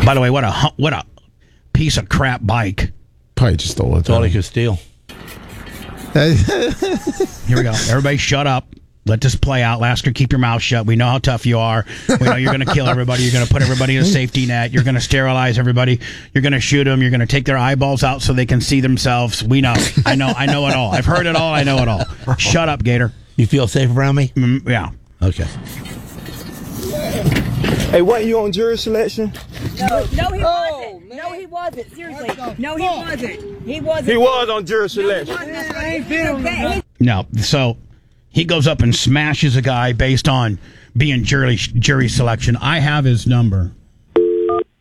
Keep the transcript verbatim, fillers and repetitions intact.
By the way, what a hu- what a piece of crap bike. Probably just stole it. That's all he could steal. Here we go. Everybody shut up. Let this play out. Lasker, keep your mouth shut. We know how tough you are. We know you're going to kill everybody. You're going to put everybody in a safety net. You're going to sterilize everybody. You're going to shoot them. You're going to take their eyeballs out so they can see themselves. We know. I know. I know it all. I've heard it all. I know it all. Shut up, Gator. You feel safe around me? Mm, yeah. Okay. Hey, what, you on jury selection? No, no, he Oh, wasn't. man. No, he wasn't. Seriously. No, he wasn't. He wasn't. He was on jury selection. No, he wasn't. I ain't been on the No. So he goes up and smashes a guy based on being jury jury selection. I have his number.